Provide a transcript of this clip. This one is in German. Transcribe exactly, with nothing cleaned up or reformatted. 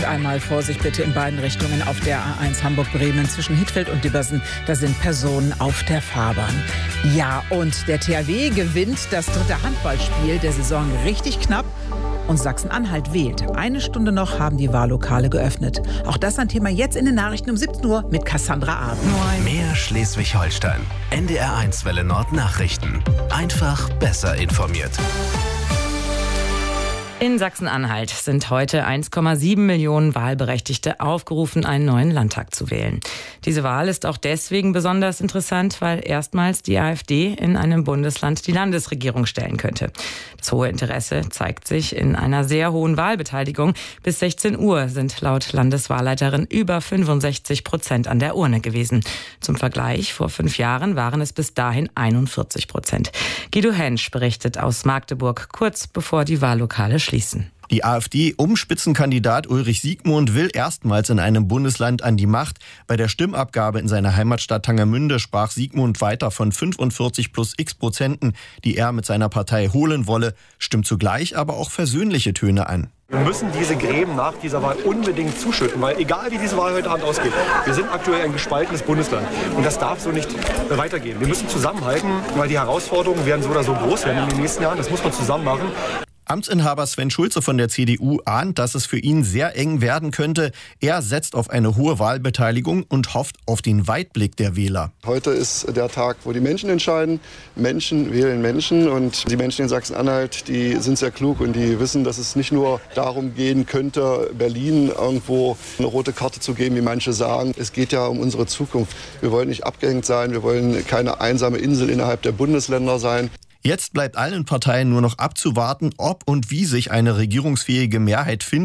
einmal Vorsicht bitte in beiden Richtungen auf der A eins Hamburg-Bremen zwischen Hittfeld und Dibbersen. Da sind Personen auf der Fahrbahn. Ja, und der T H W gewinnt das dritte Handballspiel der Saison richtig knapp. Und Sachsen-Anhalt wählt. Eine Stunde noch haben die Wahllokale geöffnet. Auch das ein Thema jetzt in den Nachrichten um siebzehn Uhr mit Cassandra Abend. Mehr Schleswig-Holstein. N D R eins Welle Nord Nachrichten. Einfach besser informiert. In Sachsen-Anhalt sind heute eins Komma sieben Millionen Wahlberechtigte aufgerufen, einen neuen Landtag zu wählen. Diese Wahl ist auch deswegen besonders interessant, weil erstmals die AfD in einem Bundesland die Landesregierung stellen könnte. Das hohe Interesse zeigt sich in einer sehr hohen Wahlbeteiligung. Bis sechzehn Uhr sind laut Landeswahlleiterin über fünfundsechzig Prozent an der Urne gewesen. Zum Vergleich, vor fünf Jahren waren es bis dahin einundvierzig Prozent. Guido Hensch berichtet aus Magdeburg, kurz bevor die Wahllokale schließen. Die AfD-Umspitzenkandidat Ulrich Siegmund will erstmals in einem Bundesland an die Macht. Bei der Stimmabgabe in seiner Heimatstadt Tangermünde sprach Siegmund weiter von fünfundvierzig plus x Prozenten, die er mit seiner Partei holen wolle, stimmt zugleich aber auch versöhnliche Töne an. Wir müssen diese Gräben nach dieser Wahl unbedingt zuschütten, weil egal wie diese Wahl heute Abend ausgeht, wir sind aktuell ein gespaltenes Bundesland und das darf so nicht weitergehen. Wir müssen zusammenhalten, weil die Herausforderungen werden so oder so groß werden in den nächsten Jahren, das muss man zusammen machen. Amtsinhaber Sven Schulze von der C D U ahnt, dass es für ihn sehr eng werden könnte. Er setzt auf eine hohe Wahlbeteiligung und hofft auf den Weitblick der Wähler. Heute ist der Tag, wo die Menschen entscheiden. Menschen wählen Menschen und die Menschen in Sachsen-Anhalt, die sind sehr klug und die wissen, dass es nicht nur darum gehen könnte, Berlin irgendwo eine rote Karte zu geben, wie manche sagen. Es geht ja um unsere Zukunft. Wir wollen nicht abgehängt sein, wir wollen keine einsame Insel innerhalb der Bundesländer sein. Jetzt bleibt allen Parteien nur noch abzuwarten, ob und wie sich eine regierungsfähige Mehrheit findet.